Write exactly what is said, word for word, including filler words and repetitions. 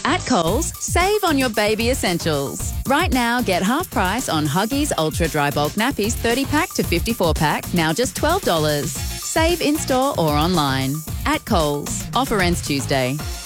At Coles, save on your baby essentials. Right now, get half price on Huggies Ultra Dry Bulk Nappies thirty pack to fifty-four pack, now just twelve dollars. Save in-store or online. At Coles. Offer ends Tuesday.